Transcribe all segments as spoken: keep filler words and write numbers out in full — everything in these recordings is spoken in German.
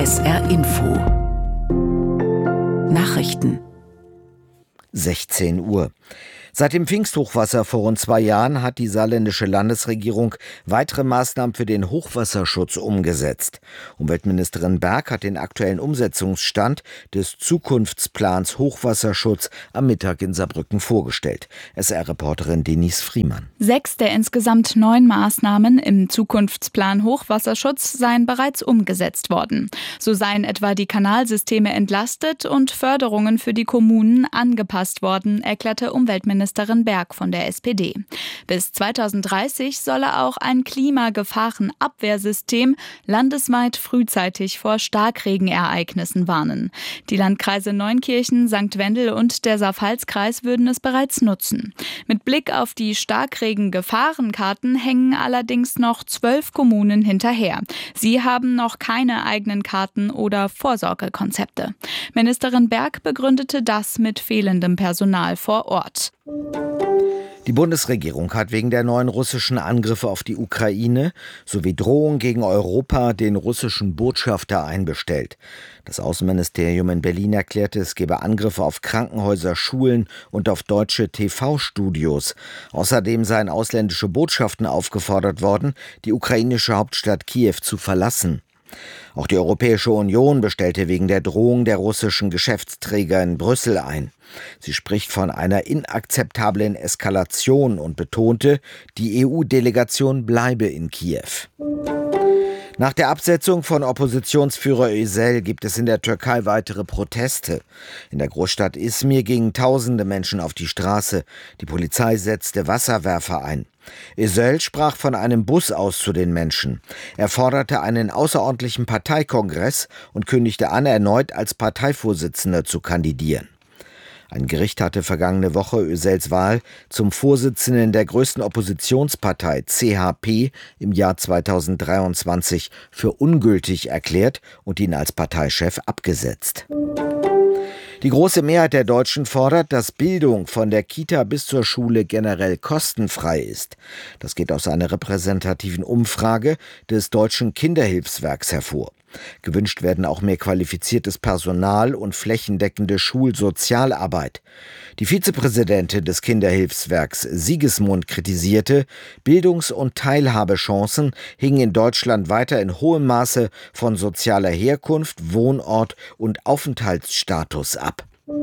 S R Info Nachrichten sechzehn Uhr. Seit dem Pfingsthochwasser vor rund zwei Jahren hat die saarländische Landesregierung weitere Maßnahmen für den Hochwasserschutz umgesetzt. Umweltministerin Berg hat den aktuellen Umsetzungsstand des Zukunftsplans Hochwasserschutz am Mittag in Saarbrücken vorgestellt. S R-Reporterin Denise Friemann. Sechs der insgesamt neun Maßnahmen im Zukunftsplan Hochwasserschutz seien bereits umgesetzt worden. So seien etwa die Kanalsysteme entlastet und Förderungen für die Kommunen angepasst worden, erklärte Umweltministerin Ministerin Berg von der S P D. Bis zweitausenddreißig solle auch ein Klimagefahrenabwehrsystem landesweit frühzeitig vor Starkregenereignissen warnen. Die Landkreise Neunkirchen, Sankt Wendel und der Saar-Pfalz-Kreis würden es bereits nutzen. Mit Blick auf die Starkregen-Gefahrenkarten hängen allerdings noch zwölf Kommunen hinterher. Sie haben noch keine eigenen Karten oder Vorsorgekonzepte. Ministerin Berg begründete das mit fehlendem Personal vor Ort. Die Bundesregierung hat wegen der neuen russischen Angriffe auf die Ukraine sowie Drohungen gegen Europa den russischen Botschafter einbestellt. Das Außenministerium in Berlin erklärte, es gebe Angriffe auf Krankenhäuser, Schulen und auf deutsche T V-Studios. Außerdem seien ausländische Botschaften aufgefordert worden, die ukrainische Hauptstadt Kiew zu verlassen. Auch die Europäische Union bestellte wegen der Drohung der russischen Geschäftsträger in Brüssel ein. Sie spricht von einer inakzeptablen Eskalation und betonte, die E U-Delegation bleibe in Kiew. Nach der Absetzung von Oppositionsführer Özel gibt es in der Türkei weitere Proteste. In der Großstadt Izmir gingen tausende Menschen auf die Straße. Die Polizei setzte Wasserwerfer ein. Özel sprach von einem Bus aus zu den Menschen. Er forderte einen außerordentlichen Parteikongress und kündigte an, erneut als Parteivorsitzender zu kandidieren. Ein Gericht hatte vergangene Woche Özels Wahl zum Vorsitzenden der größten Oppositionspartei C H P im Jahr zweitausenddreiundzwanzig für ungültig erklärt und ihn als Parteichef abgesetzt. Die große Mehrheit der Deutschen fordert, dass Bildung von der Kita bis zur Schule generell kostenfrei ist. Das geht aus einer repräsentativen Umfrage des Deutschen Kinderhilfswerks hervor. Gewünscht werden auch mehr qualifiziertes Personal und flächendeckende Schulsozialarbeit. Die Vizepräsidentin des Kinderhilfswerks Siegesmund kritisierte, Bildungs- und Teilhabechancen hingen in Deutschland weiter in hohem Maße von sozialer Herkunft, Wohnort und Aufenthaltsstatus ab.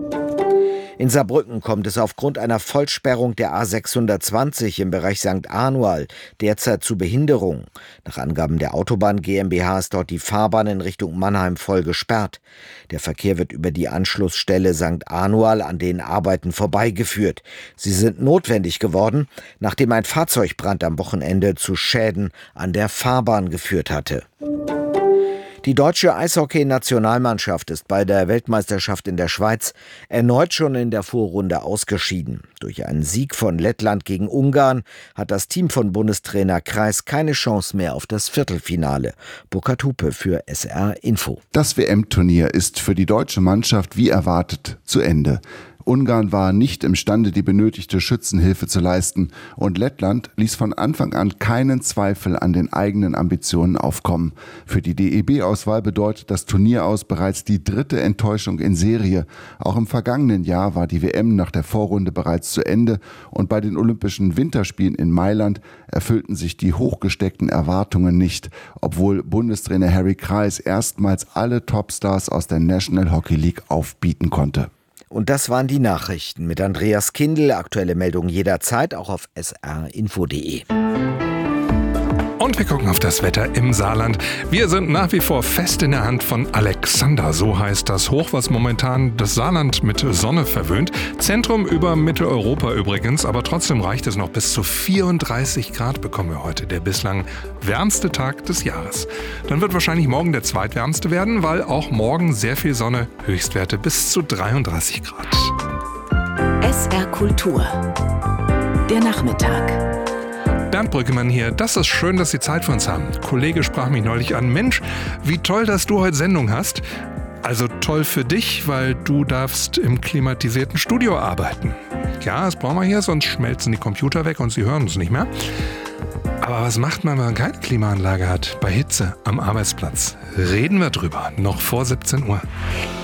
In Saarbrücken kommt es aufgrund einer Vollsperrung der A sechshundertzwanzig im Bereich Sankt Anual derzeit zu Behinderungen. Nach Angaben der Autobahn GmbH ist dort die Fahrbahn in Richtung Mannheim voll gesperrt. Der Verkehr wird über die Anschlussstelle Sankt Anual an den Arbeiten vorbeigeführt. Sie sind notwendig geworden, nachdem ein Fahrzeugbrand am Wochenende zu Schäden an der Fahrbahn geführt hatte. Die deutsche Eishockey-Nationalmannschaft ist bei der Weltmeisterschaft in der Schweiz erneut schon in der Vorrunde ausgeschieden. Durch einen Sieg von Lettland gegen Ungarn hat das Team von Bundestrainer Kreis keine Chance mehr auf das Viertelfinale. Burkhard Hupe für S R Info. Das W M-Turnier ist für die deutsche Mannschaft wie erwartet zu Ende. Ungarn war nicht imstande, die benötigte Schützenhilfe zu leisten, und Lettland ließ von Anfang an keinen Zweifel an den eigenen Ambitionen aufkommen. Für die D E B-Auswahl bedeutet das Turnier aus bereits die dritte Enttäuschung in Serie. Auch im vergangenen Jahr war die W M nach der Vorrunde bereits zu Ende, und bei den Olympischen Winterspielen in Mailand erfüllten sich die hochgesteckten Erwartungen nicht, obwohl Bundestrainer Harry Kreis erstmals alle Topstars aus der National Hockey League aufbieten konnte. Und das waren die Nachrichten mit Andreas Kindl. Aktuelle Meldungen jederzeit auch auf s r info punkt d e. Und wir gucken auf das Wetter im Saarland. Wir sind nach wie vor fest in der Hand von Alexander. So heißt das Hoch, was momentan das Saarland mit Sonne verwöhnt. Zentrum über Mitteleuropa übrigens, aber trotzdem reicht es noch bis zu vierunddreißig Grad bekommen wir heute. Der bislang wärmste Tag des Jahres. Dann wird wahrscheinlich morgen der zweitwärmste werden, weil auch morgen sehr viel Sonne, Höchstwerte bis zu dreiunddreißig Grad. S R Kultur. Der Nachmittag. Bernd Brückemann hier. Das ist schön, dass Sie Zeit für uns haben. Ein Kollege sprach mich neulich an. Mensch, wie toll, dass du heute Sendung hast. Also toll für dich, weil du darfst im klimatisierten Studio arbeiten. Ja, das brauchen wir hier, sonst schmelzen die Computer weg und Sie hören uns nicht mehr. Aber Aber was macht man, wenn man keine Klimaanlage hat? Bei Hitze am Arbeitsplatz. Reden wir drüber, noch vor siebzehn Uhr.